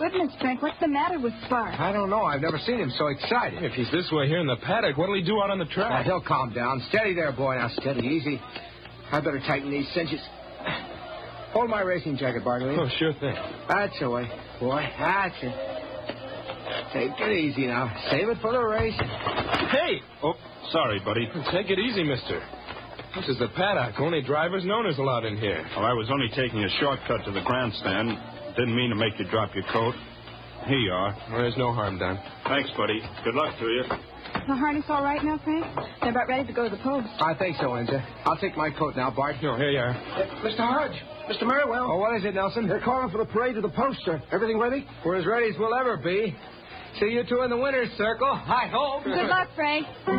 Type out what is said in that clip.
goodness, Frank, what's the matter with Spark? I don't know. I've never seen him so excited. If he's this way here in the paddock, what'll he do out on the track? He'll calm down. Steady there, boy. Now, steady, easy. I better tighten these cinches. Hold my racing jacket, Bartley. Oh, sure thing. That's the way, boy. That's it. Take it easy now. Save it for the race. Hey! Oh, sorry, buddy. Take it easy, mister. This is the paddock. Only drivers and owners allowed in here. Well, I was only taking a shortcut to the grandstand. Didn't mean to make you drop your coat. Here you are. Well, there's no harm done. Thanks, buddy. Good luck to you. The harness all right now, Frank? They're about ready to go to the post. I think so, Windsor. I'll take my coat now, Bart. No, here you are. Mr. Hodge. Mr. Merriwell. Oh, what is it, Nelson? They're calling for the parade to the post, sir. Everything ready? We're as ready as we'll ever be. See you two in the winner's circle. I hope. Good luck, Frank.